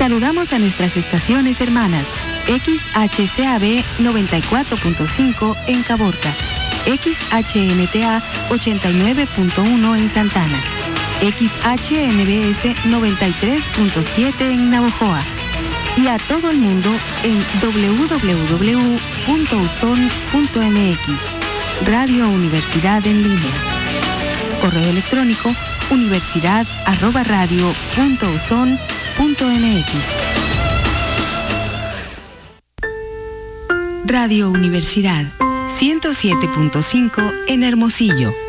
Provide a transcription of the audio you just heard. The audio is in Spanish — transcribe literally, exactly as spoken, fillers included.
Saludamos a nuestras estaciones hermanas. X H C A B noventa y cuatro punto cinco en Caborca, X H N T A ochenta y nueve punto uno en Santana, X H N B S noventa y tres punto siete en Navojoa y a todo el mundo en doble u doble u doble u punto u s o n punto m x. Radio Universidad en línea. Correo electrónico universidad arroba radio punto u s o n punto m x. Radio Universidad ciento siete punto cinco en Hermosillo.